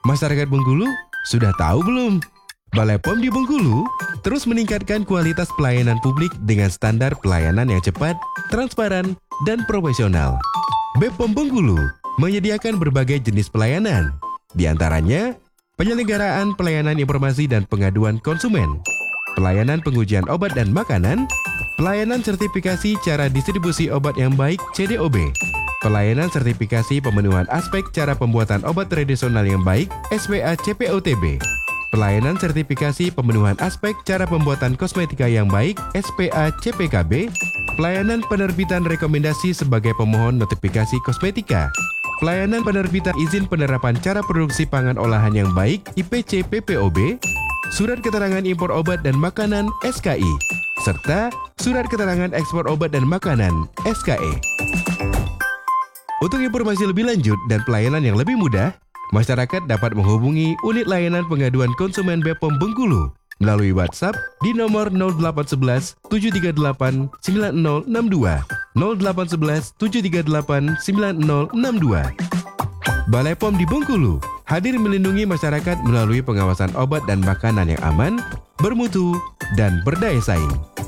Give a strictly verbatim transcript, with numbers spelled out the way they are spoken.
Masyarakat Bengkulu sudah tahu belum? Balai P O M di Bengkulu terus meningkatkan kualitas pelayanan publik dengan standar pelayanan yang cepat, transparan, dan profesional. B P O M Bengkulu menyediakan berbagai jenis pelayanan, di antaranya penyelenggaraan pelayanan informasi dan pengaduan konsumen, pelayanan pengujian obat dan makanan, pelayanan sertifikasi cara distribusi obat yang baik C D O B, pelayanan sertifikasi pemenuhan aspek cara pembuatan obat tradisional yang baik S P A C P O T B, pelayanan sertifikasi pemenuhan aspek cara pembuatan kosmetika yang baik S P A C P K B, pelayanan penerbitan rekomendasi sebagai pemohon notifikasi kosmetika, pelayanan penerbitan izin penerapan cara produksi pangan olahan yang baik I P C P P O B, surat keterangan impor obat dan makanan S K I, serta surat keterangan ekspor obat dan makanan S K E. Untuk informasi lebih lanjut dan pelayanan yang lebih mudah, masyarakat dapat menghubungi Unit Layanan Pengaduan Konsumen B P O M Bengkulu melalui WhatsApp di nomor nol delapan satu satu tujuh tiga delapan sembilan nol enam dua, nol delapan satu satu tujuh tiga delapan sembilan nol enam dua. Balai P O M di Bengkulu hadir melindungi masyarakat melalui pengawasan obat dan makanan yang aman, bermutu, dan berdaya saing.